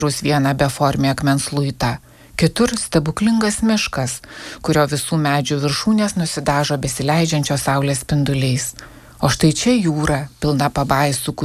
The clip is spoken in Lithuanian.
vieną beformį akmens luitą, kitur stebuklingas miškas, kurio visų medžių viršūnės nusidažo besileidžiančios saulės spinduliais. O štai čia jūra, pilna pabaisų,